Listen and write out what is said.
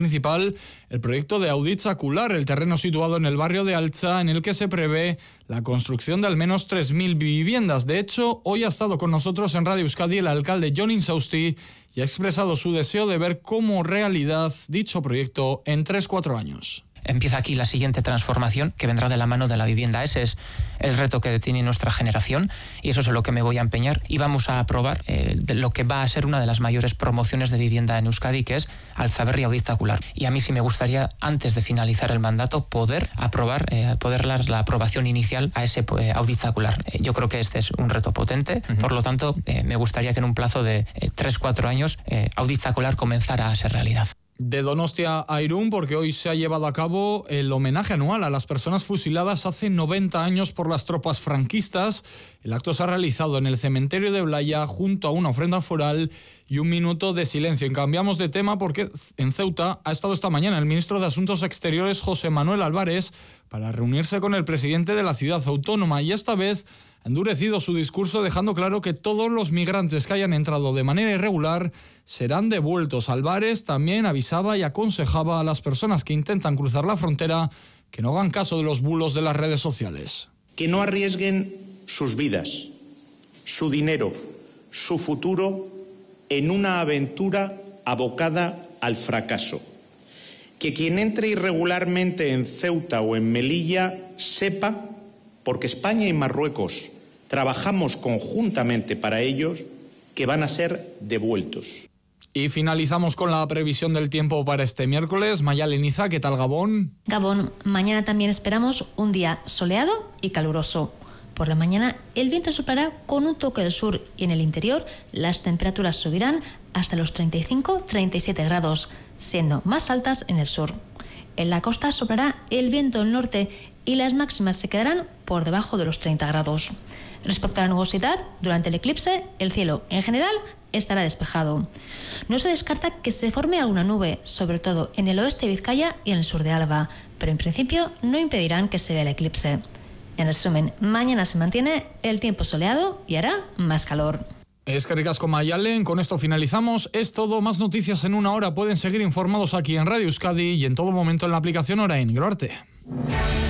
municipal el proyecto de Auditzacular, el terreno situado en el barrio de Altza, en el que se prevé la construcción de al menos 3.000 viviendas. De hecho, hoy ha estado con nosotros en Radio Euskadi el alcalde Jon Insausti y ha expresado su deseo de ver como realidad dicho proyecto en 3-4 años. Empieza aquí la siguiente transformación que vendrá de la mano de la vivienda. Ese es el reto que tiene nuestra generación y eso es en lo que me voy a empeñar. Y vamos a aprobar lo que va a ser una de las mayores promociones de vivienda en Euskadi, que es Altzaberri Auditzacular. Y a mí sí me gustaría, antes de finalizar el mandato, poder dar la aprobación inicial a ese Auditzacular. Yo creo que este es un reto potente. Por lo tanto, me gustaría que en un plazo de 3-4 años Auditzacular comenzara a ser realidad. De Donostia a Irún, porque hoy se ha llevado a cabo el homenaje anual a las personas fusiladas hace 90 años por las tropas franquistas. El acto se ha realizado en el cementerio de Blaya junto a una ofrenda floral y un minuto de silencio. Y cambiamos de tema porque en Ceuta ha estado esta mañana el ministro de Asuntos Exteriores, José Manuel Álvarez, para reunirse con el presidente de la ciudad autónoma y esta vez ha endurecido su discurso dejando claro que todos los migrantes que hayan entrado de manera irregular serán devueltos. Álvarez también avisaba y aconsejaba a las personas que intentan cruzar la frontera que no hagan caso de los bulos de las redes sociales. Que no arriesguen sus vidas, su dinero, su futuro en una aventura abocada al fracaso. Que quien entre irregularmente en Ceuta o en Melilla sepa, porque España y Marruecos trabajamos conjuntamente para ellos, que van a ser devueltos. Y finalizamos con la previsión del tiempo para este miércoles. Mayalen Iza, ¿qué tal Gabón? Gabón, mañana también esperamos un día soleado y caluroso. Por la mañana el viento soplará con un toque del sur y en el interior las temperaturas subirán hasta los 35-37 grados, siendo más altas en el sur. En la costa soplará el viento del norte y las máximas se quedarán por debajo de los 30 grados. Respecto a la nubosidad, durante el eclipse, el cielo en general estará despejado. No se descarta que se forme alguna nube, sobre todo en el oeste de Vizcaya y en el sur de Álava, pero en principio no impedirán que se vea el eclipse. En resumen, mañana se mantiene el tiempo soleado y hará más calor. Eskerrik asko Mayalen, con esto finalizamos. Es todo, más noticias en una hora. Pueden seguir informados aquí en Radio Euskadi y en todo momento en la aplicación Orain. Gero arte.